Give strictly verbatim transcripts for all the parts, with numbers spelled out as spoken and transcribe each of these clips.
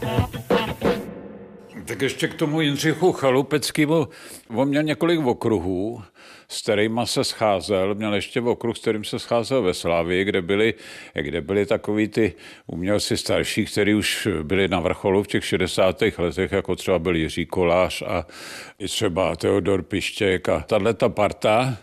Tak ještě k tomu Jindřichu Chalupeckému. On měl několik okruhů, s kterýma se scházel. Měl ještě okruh, s kterým se scházel ve Slavii, kde byli, kde byli takový ty umělci starší, kteří už byli na vrcholu v těch šedesátých letech, jako třeba byl Jiří Kolář a i třeba Teodor Pištěk a tato parta.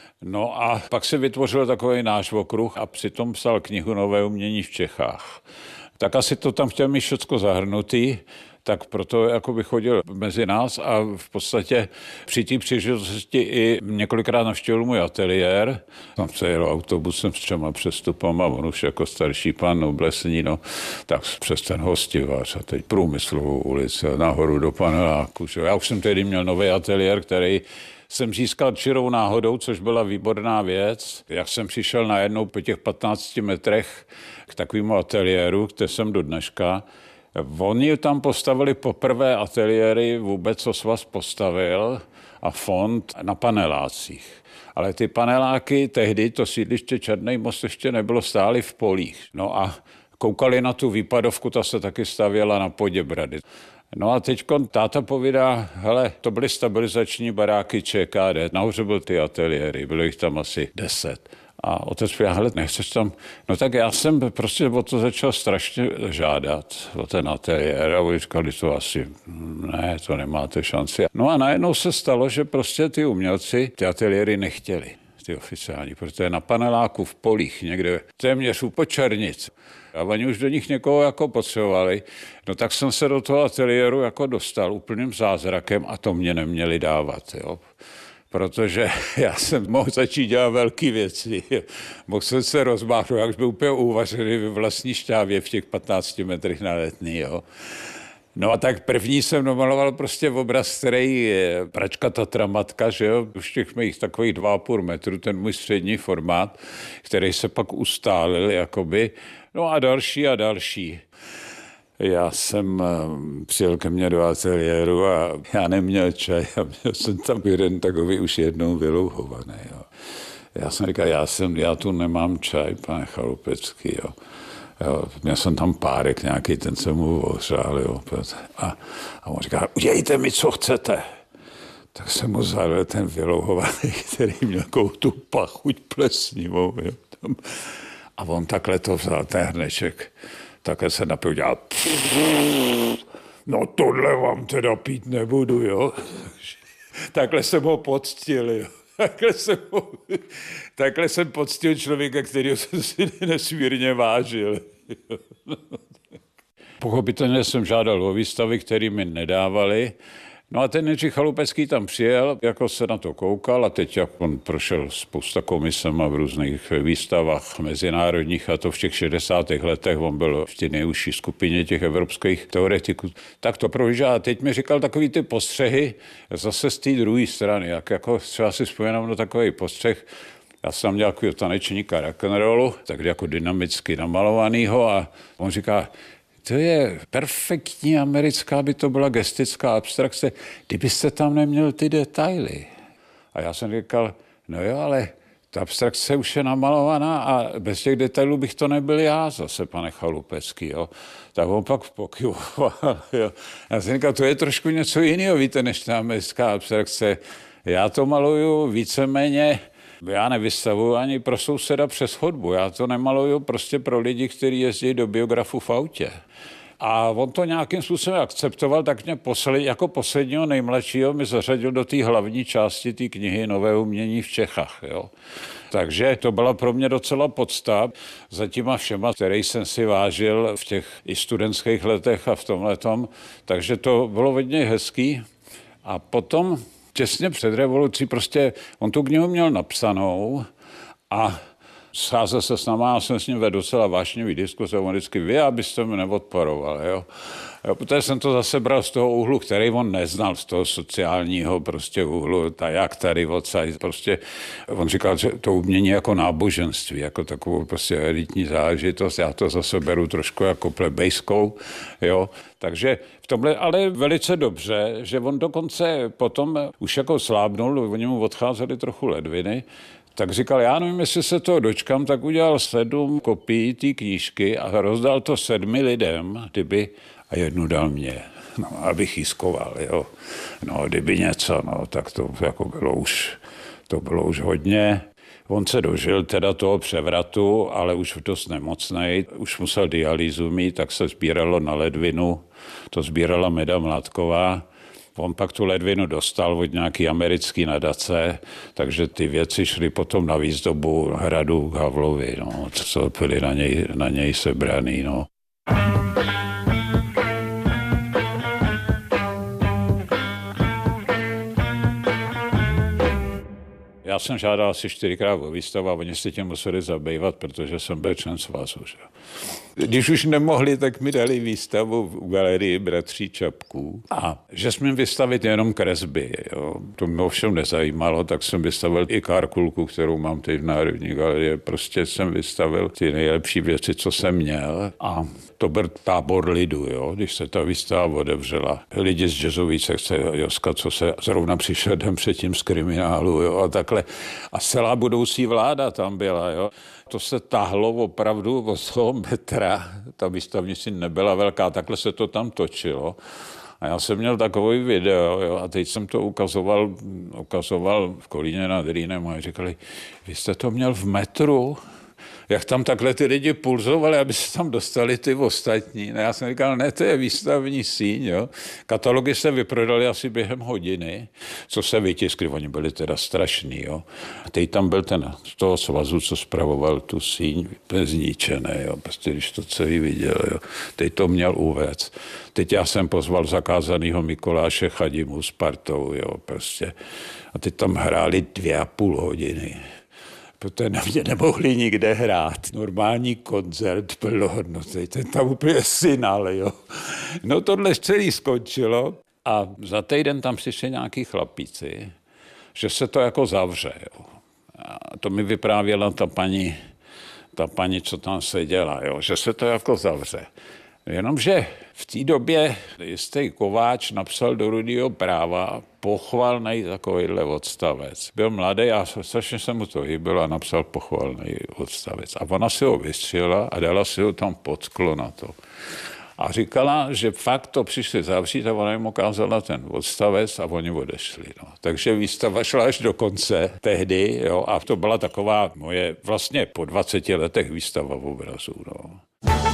No a pak se vytvořil takový náš okruh a přitom psal knihu Nové umění v Čechách. Tak asi to tam chtěl mít všecko zahrnutý, tak proto jako by chodil mezi nás a v podstatě při té příležitosti i několikrát navštívil můj ateliér. Tam se jel autobusem s třema přestupama, on už jako starší pan noblesní, no, tak přes ten Hostivař a teď Průmyslovou ulici nahoru do Paneláku. Že? Já už jsem tehdy měl nový ateliér, který jsem získal čirou náhodou, což byla výborná věc. Jak jsem přišel najednou po těch patnácti metrech k takovému ateliéru, kde jsem do dneška, oni tam postavili poprvé ateliéry vůbec, co svaz postavil a fond na panelácích. Ale ty paneláky tehdy, to sídliště Černý most ještě nebylo, stály v polích. No a koukali na tu výpadovku, ta se taky stavěla na Poděbrady. No a teď táta povídá, hele, to byly stabilizační baráky ČKD, nahoře byly ty ateliéry, bylo jich tam asi deset. A otec říká, hele, nechceš tam? No tak já jsem prostě o to začal strašně žádat, o ten ateliér. A oni říkali, to asi, ne, to nemáte šanci. No a najednou se stalo, že prostě ty umělci ty ateliéry nechtěli, ty oficiální, protože na paneláku v polích někde téměř u Počernic. A oni už do nich někoho jako potřebovali. No tak jsem se do toho ateliéru jako dostal úplným zázrakem a to mě neměli dávat, jo. Protože já jsem mohl začít dělat velké věci. Mohl jsem se rozmáchnout, jak byl úplně uvařený ve vlastní šťávě v těch patnácti metrech na Letný. Jo. No a tak první jsem namaloval prostě obraz, který je pračka Tatra matka, že jo, už těch mých takových dva a půl metru, ten můj střední formát, který se pak ustálil, jakoby. No a další a další. Já jsem přijel ke mně do ateliéru a já neměl čaj a měl jsem tam jeden takový už jednou vylouhovaný. Jo. Já jsem říkal, já, jsem, já tu nemám čaj, pane Chalupecký. Jo. Jo, měl jsem tam párek nějaký, ten jsem mu ohřál. Jo. A, a on říká, udělejte mi, co chcete. Tak jsem mu zadal ten vylouhovaný, který měl takovou tu pachuť plesnivou. Jo. Tam. A on takhle to vzal, ten hrneček. Také se napil, dělal, no tohle vám teda pít nebudu, jo. Takhle jsem ho poctil, jo. Takhle jsem, ho, takhle jsem poctil člověka, kterého jsem si nesmírně vážil. Pochopitelně jsem žádal o výstavy, které mi nedávali. No a ten Jindřich Chalupecký tam přijel, jako se na to koukal a teď jak on prošel spousta komisema v různých výstavách mezinárodních a to v těch šedesátých letech, on byl v té nejužší skupině těch evropských teoretiků, tak to projížděl a teď mi říkal takový ty postřehy zase z té druhé strany, jak jako třeba si vzpomínám na takový postřeh, já jsem tam dělal takového tanečníka rock'n'rollu, tak jako dynamicky namalovanýho a on říká, to je perfektní americká, by to byla gestická abstrakce, kdybyste tam neměl ty detaily. A já jsem říkal, no jo, ale ta abstrakce už je namalovaná a bez těch detailů bych to nebyl já zase, pane Chalupecký, jo. Tak on pak pokyvoval, jo. Já jsem říkal, to je trošku něco jiného, víte, než ta americká abstrakce. Já to maluju víceméně, já nevystavuju ani pro souseda přes chodbu, já to nemaluju prostě pro lidi, kteří jezdí do biografu v autě. A on to nějakým způsobem akceptoval, tak mě posled, jako posledního nejmladšího mi zařadil do té hlavní části té knihy Nové umění v Čechách. Jo. Takže to byla pro mě docela podsta za těma všema, který jsem si vážil v těch i studentských letech a v tomhletom. Takže to bylo hodně hezký. A potom těsně před revolucí prostě on tu knihu měl napsanou a scházel se s náma, já jsem s ním vedl docela vášnivý diskus a on vždycky, vy, abyste mi neodporoval, jo. jo. Protože jsem to zase bral z toho úhlu, který on neznal, z toho sociálního prostě úhlu, ta jak tady odsaď, prostě on říkal, že to umění jako náboženství, jako takovou prostě elitní záležitost, já to zase beru trošku jako plebejskou, jo. Takže v tomhle, ale velice dobře, že on dokonce potom už jako slábnul, oni mu odcházely trochu ledviny, tak říkal, já nevím, jestli se toho dočkám, tak udělal sedm kopií té knížky a rozdal to sedmi lidem, kdyby, a a jednu dal mě, no, abych jí skoval, jo. No, kdyby něco, no, tak to jako bylo už, to bylo už hodně. On se dožil teda toho převratu, ale už dost nemocnej, už musel dialýzu mít, tak se sbíralo na ledvinu, to sbírala Meda Mládková. On pak tu ledvinu dostal od nějaký americký nadace, takže ty věci šly potom na výzdobu hradu k Havlovi, no, co byly na něj, na něj sebraný, no. Já jsem žádal asi čtyřikrát o výstavu a oni se tím museli zabývat, protože jsem byl člen svazu. Že? Když už nemohli, tak mi dali výstavu v galerii Bratří Čapků. A že smím vystavit jenom kresby. Jo. To mě ovšem nezajímalo, tak jsem vystavil i Karkulku, kterou mám teď v Národní galerii. Prostě jsem vystavil ty nejlepší věci, co jsem měl. A to byl tábor lidu, jo, když se ta výstava otevřela. Lidi z jazzové sekce Joska, co se zrovna přišel den předtím z kriminálu, jo, a takhle. A celá budoucí vláda tam byla, jo. To se tahlo opravdu od toho metra. Ta výstavnice nebyla velká, takhle se to tam točilo. A já jsem měl takový video, jo, a teď jsem to ukazoval, ukazoval v Kolíně nad Rýnem a říkali, vy jste to měl v metru? Jak tam takhle ty lidi pulzovali, aby se tam dostali ty ostatní. No já jsem říkal, ne, to je výstavní síň, jo. Katalogy se vyprodali asi během hodiny, co se vytiskli, oni byli teda strašný, jo. A teď tam byl ten z toho svazu, co spravoval tu síň, zničené, jo. Prostě když to celý viděl, jo. Teď to měl uvést. Teď já jsem pozval zakázanýho Mikuláše Chadimu s partou, jo, prostě. A teď tam hráli dvě a půl hodiny. Protože na mě nemohli nikde hrát. Normální koncert plnohodnotný, ten tam úplně synal, jo. No tohle celý skončilo a za týden tam přišli nějaký chlapíci, že se to jako zavře, jo. A to mi vyprávěla ta paní, ta paní, co tam seděla, jo, že se to jako zavře. Jenomže v té době jistý Kováč napsal do Rudého práva pochvalný takovýhle odstavec. Byl mladý a strašně se mu to hýbilo a napsal pochvalný odstavec. A ona si ho vystřelila a dala si ho tam pod sklo na to. A říkala, že fakt to přišli zavřít a ona jim ukázala ten odstavec a oni odešli. No. Takže výstava šla až do konce tehdy, jo, a to byla taková moje vlastně po dvaceti letech výstava v obrazu. No.